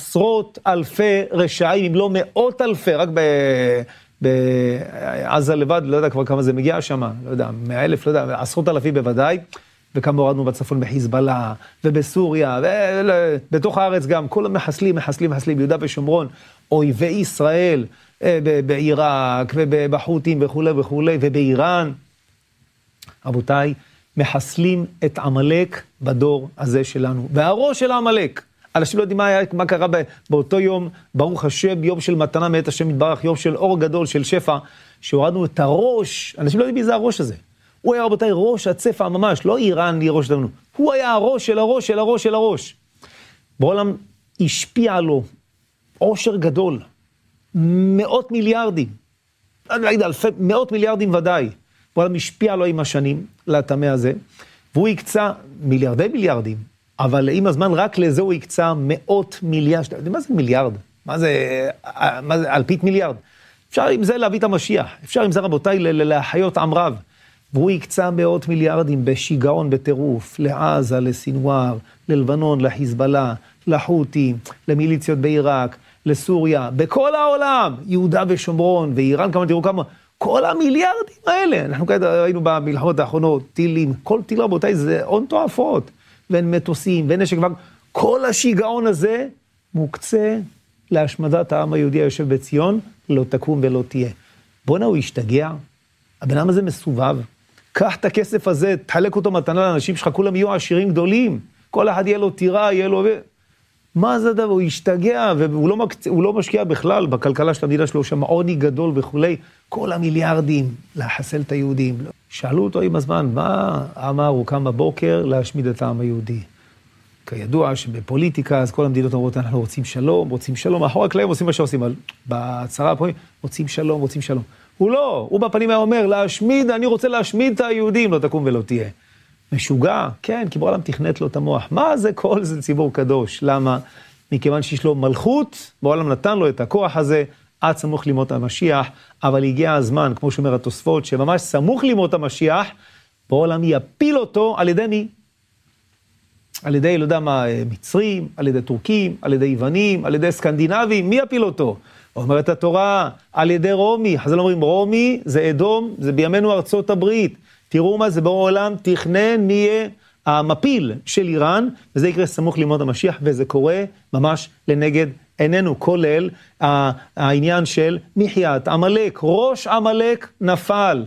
עשרות אלפי רשעים, אם לא מאות אלפי, רק בעזה לבד, לא יודע כבר כמה זה מגיע שם, לא יודע, 100,000, לא יודע, עשרות אלפים בוודאי, וכמה הורדנו בצפון בחיזבאללה, ובסוריה, ובתוך הארץ גם, כל המחסלים, ביהודה ושומרון, אויבי ישראל, בעיראק, ובחות'ים וכו', ובאיראן. רבותיי, מחסלים את עמלק בדור הזה שלנו. והראש של עמלק, אנשים לא יודעים מה קרה באותו יום, ברוך השם, יום של מתנה מאת השם יתברך, יום של אור גדול, של שפע, שהורדנו את הראש, אנשים לא יודעים מי זה הראש הזה. הוא היה רבותיי ראש הצפע ממש, לא איראן היא ראש שלנו, הוא היה הראש של הראש. בעולם השפיע לו עושר גדול, מאות מיליארדים, מאות מיליארדים ודאי, בעולם השפיע לו עם השנים, לטמא הזה, והוא יקצה מיליארדים, אבל עם הזמן רק לזה הוא יקצה מאות מיליארד, מה זה מיליארד? מה זה אלפית מיליארד? אפשר עם זה להביא את המשיח, אפשר עם זה רבותיי להחיות עם רב, והוא יקצה מאות מיליארדים בשיגעון, בטירוף, לעזה, לסינואר, ללבנון, לחיזבאללה, לחות'ים, למיליציות בעיראק, לסוריה, בכל העולם, יהודה ושומרון, ואיראן, תראו כמה, כל המיליארדים האלה, אנחנו ראינו במלחמות האחרונות, טילים, כל טיל רבותיי זה הון תועפות, ואין מטוסים, ואין נשק, כל השיגעון הזה מוקצה להשמדת העם היהודי היושב בציון, לא תקום ולא תהיה. בוא'נה הוא ישתגע, הבן אדם הזה מסובב, קח את הכסף הזה, תחלק אותו מתנה לאנשים שלך, כולם יהיו עשירים גדולים, כל אחד יהיה לו טירה, יהיה לו... מה זה דבר? הוא ישתגע, והוא לא משקיע בכלל בכלכלה של המדינה שלו, שם עוני גדול וכולי, כל המיליארדים להחסל את היהודים. שאלו אותו עם הזמן, מה אמר, הוא קם בבוקר להשמיד את העם היהודי. כידוע שבפוליטיקה, אז כל המדינות אומרות, אנחנו רוצים שלום, מאחורי הקלעים עושים מה שעושים, אבל בהצהרה הפעמים, רוצים שלום. הוא לא, הוא בפנים היה אומר, אני רוצה להשמיד את היהודים, לא תקום ולא תהיה. משוגע, כן, כי בעולם תכנת לו את המוח. מה זה כל זה ציבור קדוש? למה? מכיוון שיש לו מלכות, בעולם נתן לו את הכוח הזה, עד סמוך לימות המשיח, אבל הגיע הזמן, כמו שאומר התוספות, שממש סמוך לימות המשיח, בעולם יפיל אותו על ידי מי? על ידי, לא יודע מה, מצרים, על ידי טורקים, על ידי יוונים, על ידי סקנדינבים, מי יפיל אותו? אומרת התורה, על ידי רומי, חז"ל אומרים, רומי זה אדום, זה בימינו ארצות הברית, תראו מה זה בעולם, תכנן מי יהיה המפיל של איראן, וזה יקרה סמוך לימות המשיח, וזה קורה ממש לנגד עינינו, כולל העניין של מחיית עמלק, ראש עמלק נפל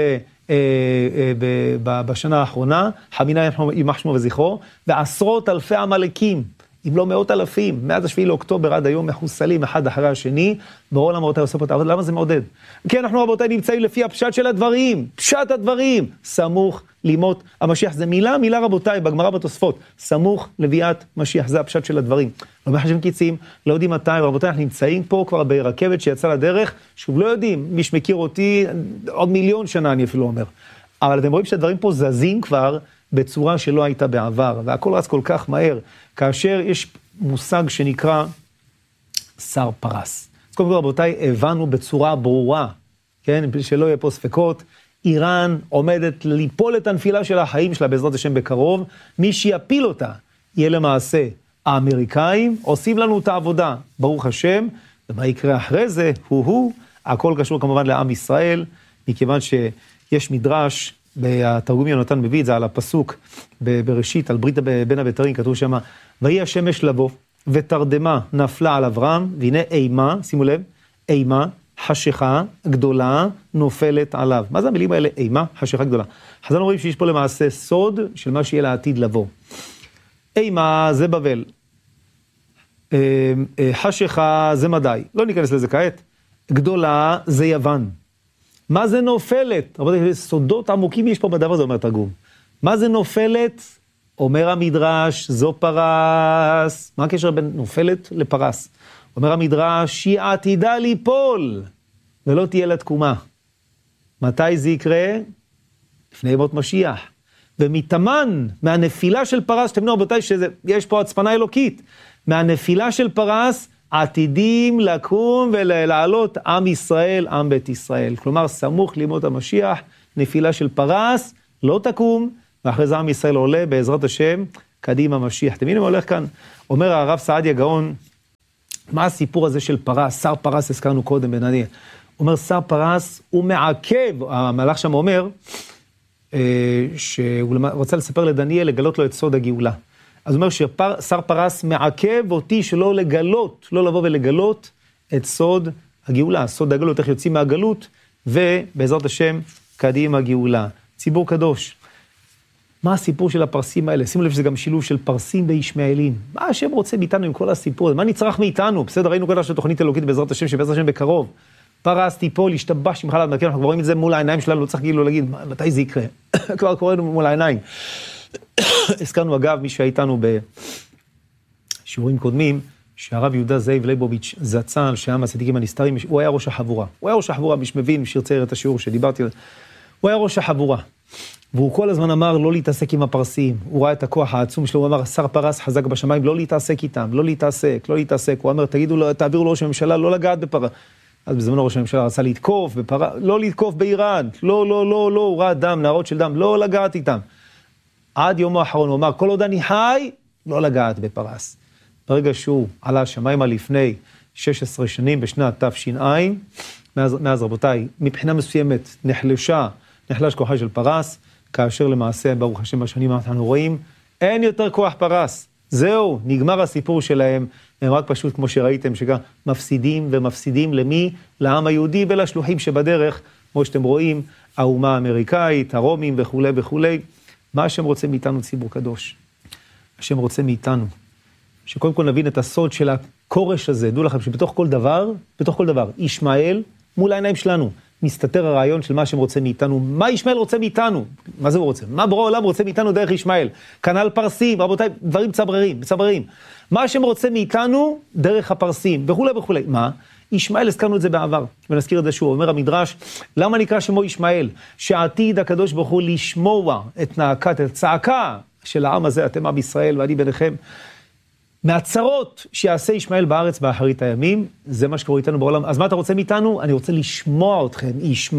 בשנה האחרונה, חמינה יימח שמו וזכרו, ועשרות אלפי עמלקים, אם לא מאות אלפים, מאז השביעי לאוקטובר עד היום מחוסלים אחד אחרי השני, בעולם רבותיי עושה פה את העבודה, למה זה מעודד? כי אנחנו רבותיי נמצאים לפי הפשט של הדברים, פשט הדברים, סמוך לימות המשיח, זה מילה רבותיי, בגמרא בתוספות, סמוך לביאת משיח, זה הפשט של הדברים. לא מחשבים קיצים, לא יודעים מתי, רבותיי אנחנו נמצאים פה כבר ברכבת שיצא לדרך, שוב לא יודעים, מי שמכיר אותי, עוד מיליון שנה אני אפילו אומר, אבל אתם רואים שהדברים פה זזים כבר, בצורה שלא הייתה בעבר, והכל רץ כל כך מהר, כאשר יש מושג שנקרא שר פרס. אז קודם כל רבותיי, הבנו בצורה ברורה, כן, שלא יהיה פה ספקות, איראן עומדת ליפול את הנפילה של החיים שלה בעזרת השם בקרוב, מי שיפיל אותה יהיה למעשה האמריקאים, עושים לנו את העבודה, ברוך השם, ומה יקרה אחרי זה, הכל קשור כמובן לעם ישראל, מכיוון שיש מדרש, בתרגום יונתן מביא את זה על הפסוק בראשית, על ברית בין הבתרים, כתוב שם, ויהי השמש לבוא, ותרדמה נפלה על אברהם, והנה אימה, שימו לב, אימה, חשיכה גדולה נופלת עליו. מה זה המילים האלה? אימה, חשיכה גדולה. חז"ל אומרים שיש פה למעשה סוד של מה שיהיה לעתיד לבוא. אימה זה בבל, חשיכה זה מדי, לא ניכנס לזה כעת, גדולה זה יוון. מה זה נופלת? רבותיי, סודות עמוקים יש פה בדבר הזה, אומר תרגום. מה זה נופלת? אומר המדרש, זו פרס. מה הקשר בין נופלת לפרס? אומר המדרש, שהיא עתידה ליפול, ולא תהיה לה תקומה. מתי זה יקרה? לפני ימות משיח. ומתאמן, מהנפילה של פרס, שתמנו רבותיי, שיש פה הצפנה אלוקית, מהנפילה של פרס, עתידים לקום ולעלות עם ישראל, עם בית ישראל. כלומר, סמוך לימות המשיח, נפילה של פרס, לא תקום, ואחרי זה עם ישראל עולה בעזרת השם, קדימה משיח. אתם מבינים מה הולך כאן? אומר הרב סעדיה גאון, מה הסיפור הזה של פרס? שר פרס הזכרנו קודם בנדיה. הוא אומר, שר פרס הוא מעכב, המלאך שם אומר, שהוא רוצה לספר לדניאל, לגלות לו את סוד הגאולה. אז הוא אומר ששר פרס מעכב אותי שלא לגלות, לא לבוא ולגלות את סוד הגאולה, סוד הגלות, איך יוצאים מהגלות, ובעזרת השם, קדימה הגאולה. ציבור קדוש. מה הסיפור של הפרסים האלה? שימו לב שזה גם שילוב של פרסים וישמעאלים. מה השם רוצה מאיתנו עם כל הסיפור הזה? מה נצטרך מאיתנו? בסדר, ראינו כל תוכנית אלוקית בעזרת השם, שבעזרת השם בקרוב. פרס תיפול, ישתבש שמך לעד מכן, אנחנו רואים את זה מול העיניים שלנו, לא צריך כאילו להגיד, מתי זה יקרה? כבר קוראים מול העיניים. הזכרנו אגב, מי שהיה איתנו בשיעורים קודמים, שהרב יהודה זאב ליבוביץ' זצ"ל, שהיה מהצדיקים הנסתרים, הוא היה ראש החבורה. הוא היה ראש החבורה, מי שמבין, מי שירצה את השיעור שדיברתי עליו. הוא היה ראש החבורה. והוא כל הזמן אמר לא להתעסק עם הפרסים. הוא ראה את הכוח העצום שלו, הוא אמר, שר פרס חזק בשמיים, לא להתעסק איתם, לא להתעסק. הוא אמר, תעבירו לראש הממשלה, לא לגעת בפרס. אז בזמנו ראש הממשלה רצה לתקוף בפרס, לא לתקוף באיראן, לא, הוא ראה דם, נערות של דם, לא לגעת איתם. עד יומו האחרון הוא אמר, כל עוד אני חי, לא לגעת בפרס. ברגע שהוא עלה השמיימה לפני 16 שנים בשנת תש"ע, מאז רבותיי, מבחינה מסוימת נחלש כוחה של פרס, כאשר למעשה, ברוך השם בשנים אנחנו רואים, אין יותר כוח פרס. זהו, נגמר הסיפור שלהם, הם רק פשוט כמו שראיתם, שגם מפסידים ומפסידים למי? לעם היהודי ולשלוחים שבדרך, כמו שאתם רואים, האומה האמריקאית, הרומים וכו' וכו'. מה השם רוצה מאיתנו ציבור קדוש? השם רוצה מאיתנו, שקודם כל נבין את הסוד של הקורש הזה, דעו לכם שבתוך כל דבר, ישמעאל מול העיניים שלנו, מסתתר הרעיון של מה השם רוצה מאיתנו, מה ישמעאל רוצה מאיתנו, מה זה הוא רוצה? מה ברור העולם רוצה מאיתנו דרך ישמעאל? כנ"ל פרסים, רבותיי, דברים מצבררים. מה השם רוצה מאיתנו דרך הפרסים, וכו'. מה? ישמעאל, הזכרנו את זה בעבר, ונזכיר את זה שוב, אומר המדרש, למה נקרא שמו ישמעאל? שעתיד הקדוש ברוך הוא לשמוע את נאקת, את הצעקה של העם הזה, אתם עם ישראל ואני ביניכם, מהצרות שיעשה ישמעאל בארץ באחרית הימים, זה מה שקורה איתנו בעולם. אז מה אתה רוצה מאיתנו? אני רוצה לשמוע אתכם,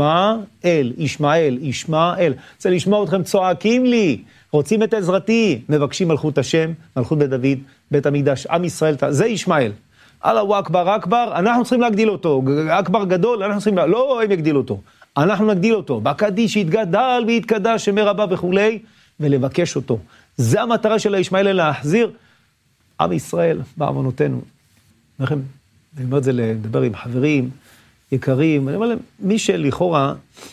ישמעאל. רוצה לשמוע אתכם צועקים לי, רוצים את עזרתי, מבקשים מלכות השם, מלכות בית דוד, בית המקדש, עם ישראל, זה ישמעאל. אללהו אכבר, אנחנו צריכים להגדיל אותו, אכבר גדול, אנחנו צריכים, לא הם יגדיל אותו, אנחנו נגדיל אותו, בקדיש יתגדל ויתקדש שמר הבא וכולי, ולבקש אותו. זה המטרה של הישמעאל, להחזיר עם ישראל בעוונותינו. אני אומר את זה לדבר עם חברים יקרים, אני אומר להם, מי שלכאורה,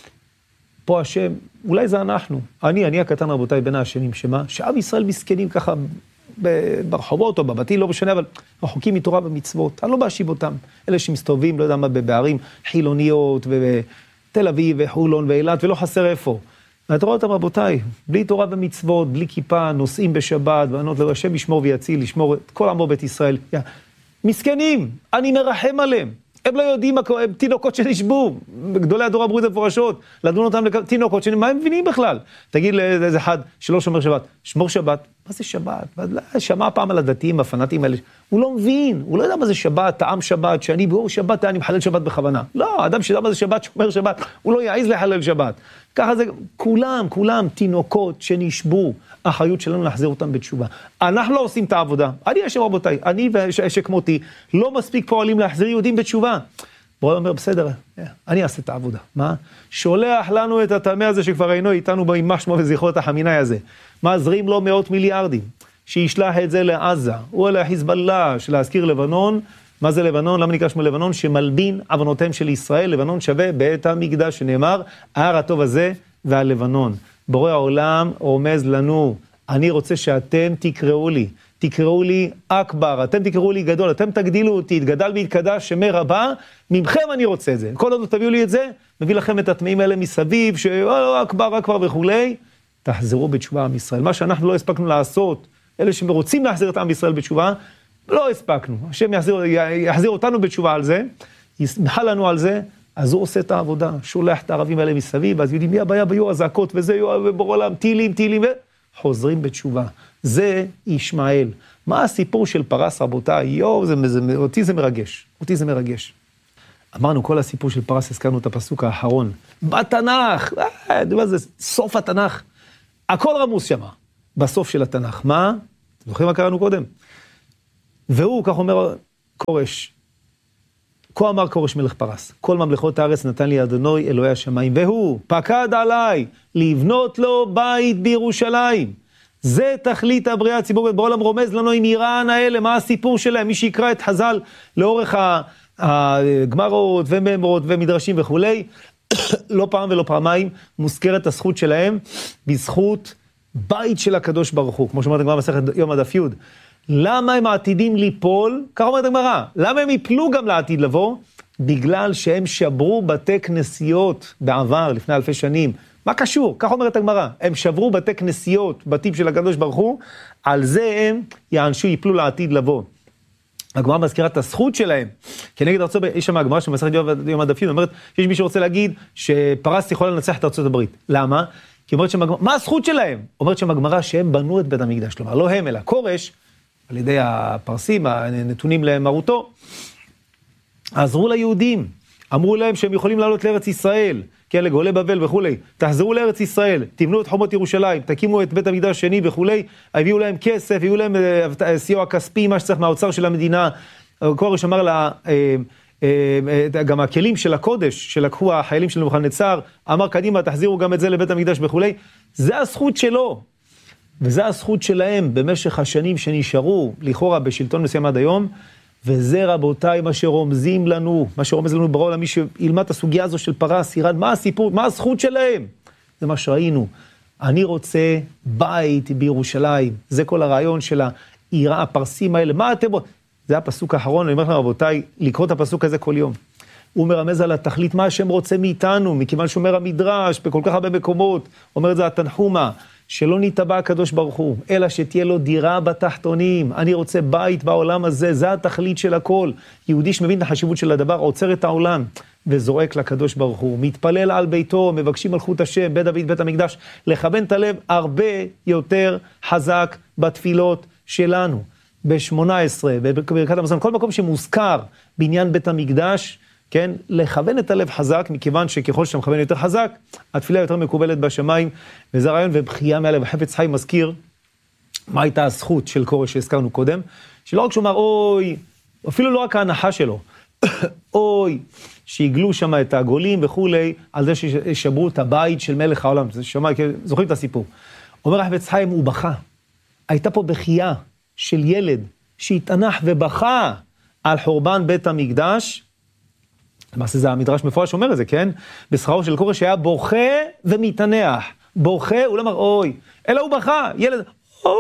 פה השם, אולי זה אנחנו, אני הקטן רבותיי בין האשמים, שעם ישראל מסכנים ככה ברחובות או בבתים, לא משנה, אבל רחוקים מתורה ומצוות, אני לא מאשים אותם, אלה שמסתובבים, לא יודע מה, בערים חילוניות, ובתל אביב וחולון ואילת, ולא חסר איפה. ואתה רואה אותם רבותיי, בלי תורה ומצוות, בלי כיפה, נוסעים בשבת, וענות לו, השם ישמור ויציל, לשמור את כל עמו בית ישראל. מסכנים, אני מרחם עליהם. הם לא יודעים, הם תינוקות שנשבו, גדולי הדור אמרו את זה מפורשות, לדון אותם לתינוקות, מה הם מבינים בכלל? תגיד לאיזה אחד שלא שומר שבת, שמור שבת, מה זה שבת? שמע פעם על הדתיים, הפנאטים האלה, הוא לא מבין, הוא לא יודע מה זה שבת, טעם שבת, שאני באור שבת, אני מחלל שבת בכוונה. לא, האדם שיודע מה זה שבת, שומר שבת, הוא לא יעז לחלל שבת. ככה זה, כולם תינוקות שנשבו, האחריות שלנו להחזיר אותם בתשובה. אנחנו לא עושים את העבודה. אני אשם רבותיי, אני שכמותי, לא מספיק פועלים להחזיר יהודים בתשובה. בורא אומר, בסדר, אני אעשה את העבודה. מה? שולח לנו את הטמא הזה שכבר אינו איתנו בימח שמו וזכרו את החמינאי הזה. מעזרים לו מאות מיליארדים, שישלח את זה לעזה, או לחיזבאללה, שלהזכיר לבנון. מה זה לבנון? למה נקרא שמו לבנון? שמלבין עוונותיהם של ישראל. לבנון שווה בית המקדש, שנאמר, ההר הטוב הזה והלבנון. בורא העולם רומז לנו, אני רוצה שאתם תקראו לי אכבר, אתם תקראו לי גדול, אתם תגדילו אותי, יתגדל ויתקדש שמר הבא, ממכם אני רוצה את זה. כל עוד תביאו לי את זה, מביא לכם את הטמאים האלה מסביב, אכבר וכולי, תחזרו בתשובה עם ישראל. מה שאנחנו לא הספקנו לעשות, אלה שרוצים להחזיר את עם ישראל בתשובה, לא הספקנו. השם יחזיר אותנו בתשובה על זה, ישמחה לנו על זה, אז הוא עושה את העבודה, שולח את הערבים האלה מסביב, אז יודעים מי הבעיה ביו הזעקות, וזה ובור עולם, טילים, וחוזרים בתשובה. זה ישמעאל. מה הסיפור של פרס רבותיי? אותי זה מרגש. אמרנו, כל הסיפור של פרס, הזכרנו את הפסוק האחרון. בתנ"ך, זה סוף התנ"ך. הכל רמוס שמה, בסוף של התנ"ך. מה? זוכרים מה קראנו קודם? והוא, כך אומר, כורש, כה אמר כורש מלך פרס, כל ממלכות הארץ נתן לי אדוני אלוהי השמיים, והוא פקד עליי לבנות לו בית בירושלים. זה תכלית הבריאה הציבורית. בעולם רומז לנו עם איראן האלה, מה הסיפור שלהם, מי שיקרא את חז"ל לאורך הגמרות וממרות ומדרשים וכולי, לא פעם ולא פעמיים מוזכרת הזכות שלהם בזכות בית של הקדוש ברוך הוא, כמו שאומרת הגמרא מסכת יום הדף י'. למה הם עתידים ליפול? כך אומרת הגמרא. למה הם יפלו גם לעתיד לבוא? בגלל שהם שברו בתי כנסיות בעבר, לפני אלפי שנים. מה קשור? כך אומרת הגמרא. הם שברו בתי כנסיות, בתים של הקדוש ברוך הוא, על זה הם יענשו, יפלו לעתיד לבוא. הגמרא מזכירה את הזכות שלהם, כנגד ארצות הברית. יש שם הגמרא שמסכת יום הדף י', אומרת, יש מי שרוצה להגיד שפרס יכולה לנצח את ארצות הברית. למה? כי אומרת שם, מה הזכות שלהם? אומרת שם הגמרא שהם בנו את בית המקדש, כלומר, לא הם אלא כורש, על ידי הפרסים, הנתונים למרותו, עזרו ליהודים, אמרו להם שהם יכולים לעלות לארץ ישראל, כן, לגולי בבל וכולי, תחזרו לארץ ישראל, תבנו את חומות ירושלים, תקימו את בית המקדש שני וכולי, הביאו להם כסף, הביאו להם סיוע כספי, מה שצריך מהאוצר של המדינה. כורש אמר לה, גם הכלים של הקודש, שלקחו החיילים של נבוכדנצר, אמר קדימה, תחזירו גם את זה לבית המקדש וכולי, זה הזכות שלו. וזה הזכות שלהם במשך השנים שנשארו, לכאורה בשלטון מסוים עד היום, וזה רבותיי מה שרומזים לנו, מה שרומז לנו ברור למי שילמד את הסוגיה הזו של פרס, ירד, מה הסיפור, מה הזכות שלהם? זה מה שראינו. אני רוצה בית בירושלים, זה כל הרעיון של הפרסים האלה, מה אתם... זה הפסוק האחרון, אני אומר לכם רבותיי, לקרוא את הפסוק הזה כל יום. הוא מרמז על התכלית, מה השם רוצה מאיתנו, מכיוון שאומר המדרש, בכל כך הרבה מקומות, אומר את זה התנחומה, שלא ניטבע הקדוש ברוך הוא, אלא שתהיה לו דירה בתחתונים. אני רוצה בית בעולם הזה, זה התכלית של הכל. יהודי שמבין את החשיבות של הדבר, עוצר את העולם, וזורק לקדוש ברוך הוא, מתפלל על ביתו, מבקשים מלכות השם, בית דוד, בית המקדש, לכוון את הלב הרבה יותר חזק בתפילות שלנו. ב-18, בברכת המזון, כל מקום שמוזכר בעניין בית המקדש, כן, לכוון את הלב חזק, מכיוון שככל שאתה מכוון יותר חזק, התפילה יותר מקובלת בשמיים, וזה רעיון ובחייה מהלב. החפץ חיים מזכיר, מה הייתה הזכות של כורש שהזכרנו קודם, שלא רק שאומר, אוי, אפילו לא רק ההנחה שלו, אוי, שיגלו שם את הגולים וכולי, על זה ששברו את הבית של מלך העולם, זה שמע, זוכרים את הסיפור. אומר החפץ חיים, הוא בכה, הייתה פה בחייה של ילד, שהתענח ובכה על חורבן בית המקדש, למעשה זה המדרש מפורש שאומר את זה, כן? בשכרו של כורש היה בוכה ומתענח. בוכה, הוא לא אמר אוי, אלא הוא בכה, ילד, אוי,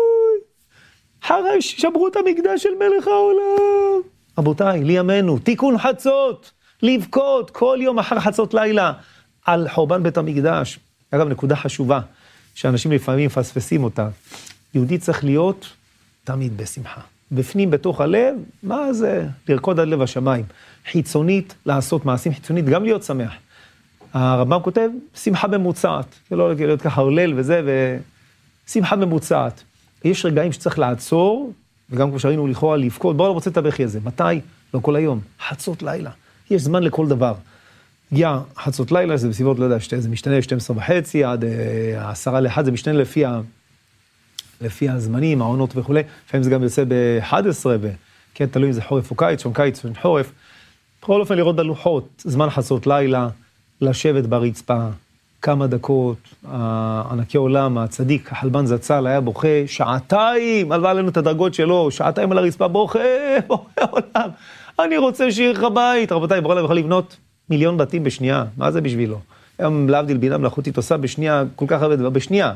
חרש, שברו את המקדש של מלך העולם. רבותיי, לימינו, תיקון חצות, לבכות כל יום אחר חצות לילה, על חורבן בית המקדש. אגב, נקודה חשובה, שאנשים לפעמים מפספסים אותה. יהודי צריך להיות תמיד בשמחה. בפנים, בתוך הלב, מה זה? לרקוד עד לב השמיים. חיצונית, לעשות מעשים חיצונית, גם להיות שמח. הרמב"ם כותב, שמחה ממוצעת. זה לא להיות ככה הולל וזה, שמחה ממוצעת. יש רגעים שצריך לעצור, וגם כמו שראינו לכאורה לבכות, בואו לא רוצה את הבכי הזה. מתי? לא כל היום. חצות לילה. יש זמן לכל דבר. הגיע חצות לילה, זה בסביבות, לא יודע, זה משתנה 12:30, עד 10:50, זה משתנה לפי הזמנים, העונות וכו'. לפעמים זה גם יוצא ב-11, כן, תלוי אם זה חורף או קיץ, שם קיץ או חורף. בכל אופן לראות בלוחות, זמן חצות לילה, לשבת ברצפה, כמה דקות, ענקי עולם, הצדיק, החלבן זצ"ל, היה בוכה שעתיים, עלווה עלינו את הדרגות שלו, שעתיים על הרצפה, בוכה עולם, אני רוצה שיהיה לך בית. רבותיי, ברור להם יכול לבנות 1,000,000 בתים בשנייה, מה זה בשבילו? היום להבדיל בינה מלאכותית עושה בשנייה, כל כך הרבה דבר, בשנייה.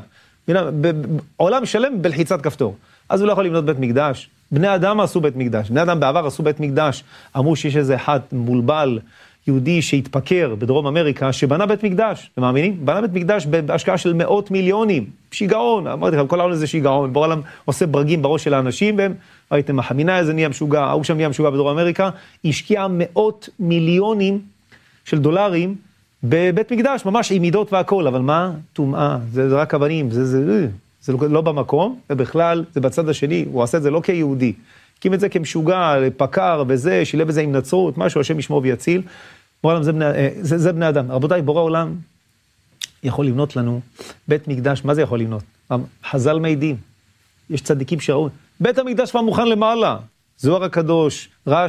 עולם שלם בלחיצת כפתור. אז הוא לא יכול לבנות בית מקדש. בני אדם עשו בית מקדש. בני אדם בעבר עשו בית מקדש. אמרו שיש איזה אחד מולבל יהודי שהתפקר בדרום אמריקה, שבנה בית מקדש. אתם מאמינים? בנה בית מקדש בהשקעה של מאות מיליונים. שיגעון. אמרתי לכם, כל העולם הזה שיגעון. בעולם עושה ברגים בראש של האנשים, והם, ראיתם, החמינה איזה נהיה משוגע, ההוא שם נהיה משוגע בדרום אמריקה, השקיע מאות מיליונים של דולרים, בבית מקדש, ממש עם מידות והכל, אבל מה? טומאה, זה רק אבנים, זה לא במקום, ובכלל זה בצד השני, הוא עושה את זה לא כיהודי, הקים את זה כמשוגע, פקר וזה, שילב את זה עם נצרות, משהו, השם ישמור ויציל, בורא עולם זה בני אדם. רבותיי, בורא עולם יכול לבנות לנו בית מקדש, מה זה יכול לבנות? חז"ל מעידים, יש צדיקים שראו, בית המקדש כבר מוכן למעלה, זוהר הקדוש, רש"י,